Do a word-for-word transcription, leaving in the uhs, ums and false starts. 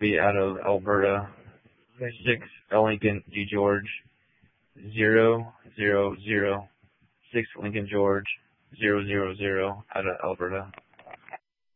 be out of Alberta. six Lincoln G George zero zero zero six Lincoln George zero zero zero out of Alberta.